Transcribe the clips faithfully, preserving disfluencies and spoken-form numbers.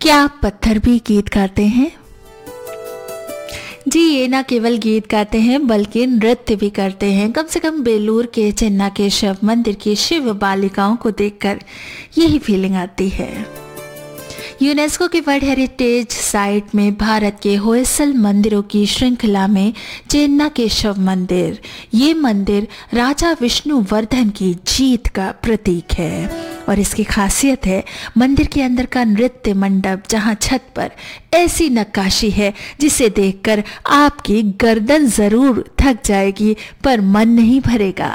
क्या आप पत्थर भी गीत गाते हैं? जी, ये ना केवल गीत गाते हैं बल्कि नृत्य भी करते हैं। कम से कम बेलूर के चेन्नकेशव मंदिर की शिव बालिकाओं को देखकर यही फीलिंग आती है। यूनेस्को की वर्ल्ड हेरिटेज साइट में भारत के होयसल मंदिरों की श्रृंखला में चेन्नकेशव मंदिर, ये मंदिर राजा विष्णुवर्धन की जीत का प्रतीक है। और इसकी खासियत है मंदिर के अंदर का नृत्य मंडप, जहां छत पर ऐसी नक्काशी है जिसे देखकर आपकी गर्दन जरूर थक जाएगी पर मन नहीं भरेगा।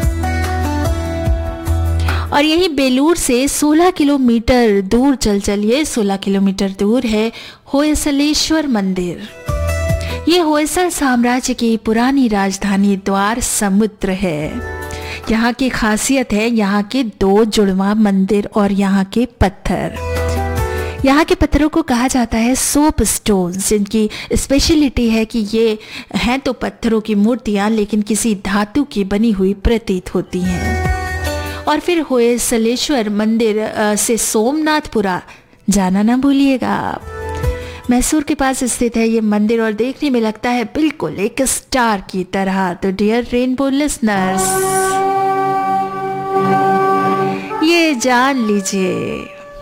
और यही बेलूर से सोलह किलोमीटर दूर चल चलिए सोलह किलोमीटर दूर है होयसलेश्वर मंदिर। ये होयसल साम्राज्य की पुरानी राजधानी द्वार समुद्र है। यहाँ की खासियत है यहाँ के दो जुड़वा मंदिर और यहाँ के पत्थर। यहाँ के पत्थरों को कहा जाता है सोप स्टोन्स, जिनकी स्पेशलिटी है कि ये हैं तो पत्थरों की मूर्तियाँ लेकिन किसी धातु की बनी हुई प्रतीत होती हैं। और फिर होयसलेश्वर मंदिर से सोमनाथपुरा जाना ना भूलिएगा आप। मैसूर के पास स्थित है ये मंदिर और देखने में लगता है बिल्कुल एक स्टार की तरह। तो डियर रेनबो लिसनर्स, ये जान लीजिए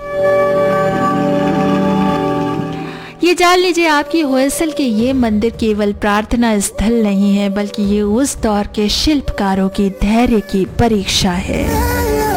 ये जान लीजिए आपकी होयसल के ये मंदिर केवल प्रार्थना स्थल नहीं है बल्कि ये उस दौर के शिल्पकारों की धैर्य की परीक्षा है।